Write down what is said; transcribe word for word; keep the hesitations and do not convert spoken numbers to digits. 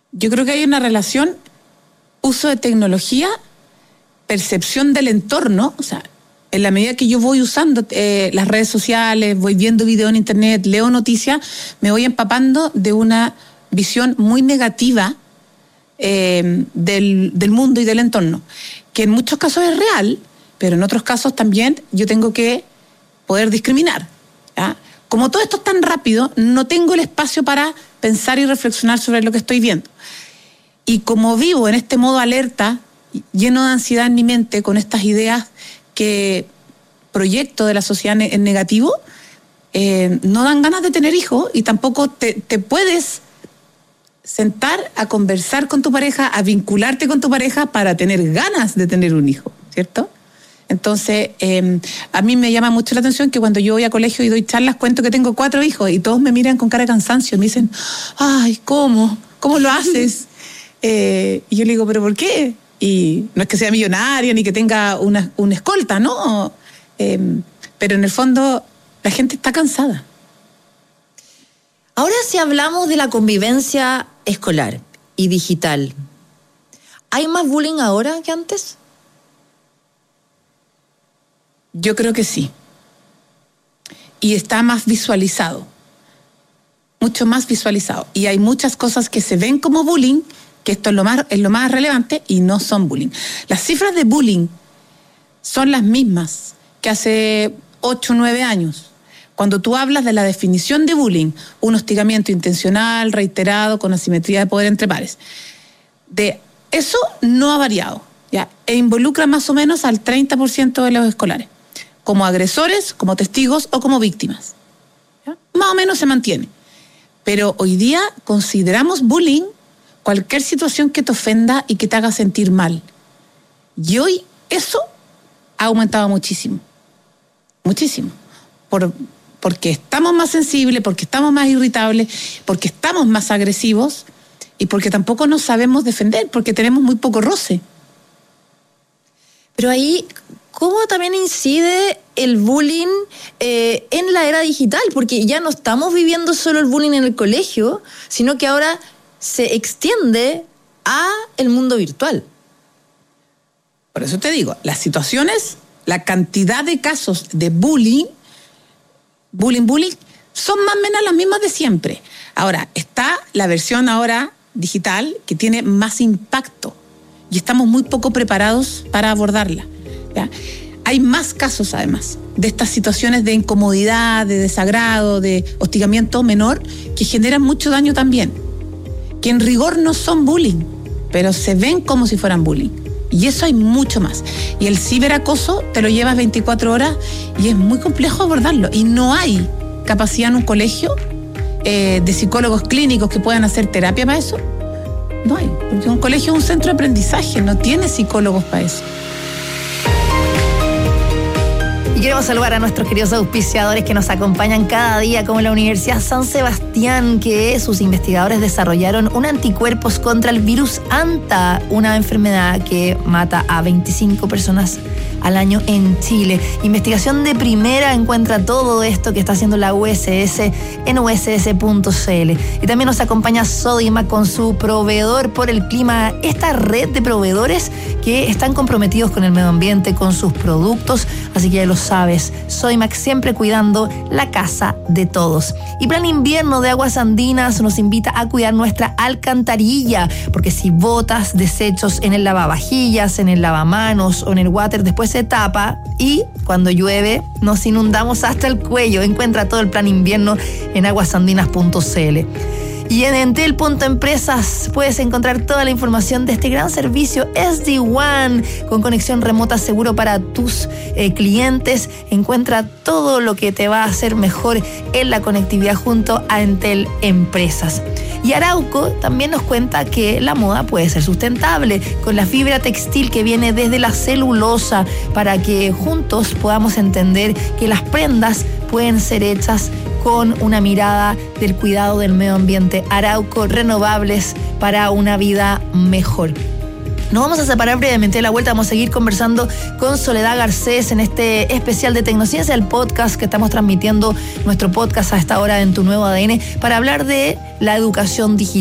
Yo creo que hay una relación, uso de tecnología, percepción del entorno, o sea, en la medida que yo voy usando eh, las redes sociales, voy viendo videos en internet, leo noticias, me voy empapando de una visión muy negativa eh, del, del mundo y del entorno, que en muchos casos es real, pero en otros casos también yo tengo que poder discriminar, ¿ya? Como todo esto es tan rápido, no tengo el espacio para pensar y reflexionar sobre lo que estoy viendo. Y como vivo en este modo alerta, lleno de ansiedad en mi mente, con estas ideas que proyecto de la sociedad en negativo, eh, no dan ganas de tener hijos y tampoco te, te puedes sentar a conversar con tu pareja, a vincularte con tu pareja para tener ganas de tener un hijo, ¿cierto? Entonces, eh, a mí me llama mucho la atención que cuando yo voy a colegio y doy charlas, cuento que tengo cuatro hijos y todos me miran con cara de cansancio, me dicen, ay, ¿cómo? ¿Cómo lo haces? Eh, y yo le digo, ¿pero por qué? Y no es que sea millonario ni que tenga una, una escolta, ¿no? Eh, pero en el fondo la gente está cansada. Ahora, si hablamos de la convivencia escolar y digital, ¿hay más bullying ahora que antes? Yo creo que sí. Y está más visualizado. Mucho más visualizado. Y hay muchas cosas que se ven como bullying, que esto es lo más, es lo más relevante, y no son bullying. Las cifras de bullying son las mismas que hace ocho o nueve años. Cuando tú hablas de la definición de bullying, un hostigamiento intencional, reiterado, con asimetría de poder entre pares, de eso no ha variado, ¿ya? E involucra más o menos al treinta por ciento de los escolares, como agresores, como testigos o como víctimas, ¿ya? Más o menos se mantiene. Pero hoy día consideramos bullying cualquier situación que te ofenda y que te haga sentir mal. Y hoy eso ha aumentado muchísimo. Muchísimo. Por, porque estamos más sensibles, porque estamos más irritables, porque estamos más agresivos y porque tampoco nos sabemos defender, porque tenemos muy poco roce. Pero ahí, ¿cómo también incide el bullying eh, en la era digital? Porque ya no estamos viviendo solo el bullying en el colegio, sino que ahora se extiende a el mundo virtual. Por eso te digo, las situaciones, la cantidad de casos de bullying, bullying, bullying, son más o menos las mismas de siempre. Ahora, está la versión ahora digital que tiene más impacto y estamos muy poco preparados para abordarla, ¿ya? Hay más casos, además, de estas situaciones de incomodidad, de desagrado, de hostigamiento menor, que generan mucho daño también, que en rigor no son bullying, pero se ven como si fueran bullying. Y eso hay mucho más. Y el ciberacoso te lo llevas veinticuatro horas y es muy complejo abordarlo. Y no hay capacidad en un colegio eh, de psicólogos clínicos que puedan hacer terapia para eso. No hay, porque un colegio es un centro de aprendizaje, no tiene psicólogos para eso. Y queremos saludar a nuestros queridos auspiciadores que nos acompañan cada día, como la Universidad San Sebastián, que sus investigadores desarrollaron un anticuerpos contra el virus ANTA, una enfermedad que mata a veinticinco personas al año en Chile. Investigación de primera, encuentra todo esto que está haciendo la U S S en u s s punto c l. Y también nos acompaña Sodimac con su proveedor por el clima, esta red de proveedores que están comprometidos con el medio ambiente, con sus productos, así que ya lo sabes, Sodimac siempre cuidando la casa de todos. Y Plan Invierno de Aguas Andinas nos invita a cuidar nuestra alcantarilla, porque si botas desechos en el lavavajillas, en el lavamanos o en el water, después se tapa y cuando llueve nos inundamos hasta el cuello. Encuentra todo el Plan Invierno en aguas andinas punto c l. Y en entel punto empresas puedes encontrar toda la información de este gran servicio S D WAN con conexión remota seguro para tus eh, clientes. Encuentra todo lo que te va a hacer mejor en la conectividad junto a Entel Empresas. Y Arauco también nos cuenta que la moda puede ser sustentable con la fibra textil que viene desde la celulosa, para que juntos podamos entender que las prendas pueden ser hechas con una mirada del cuidado del medio ambiente. Arauco, renovables para una vida mejor. Nos vamos a separar brevemente de la vuelta. Vamos a seguir conversando con Soledad Garcés en este especial de Tecnociencia, el podcast que estamos transmitiendo, nuestro podcast a esta hora en Tu Nuevo A D N, para hablar de la educación digital.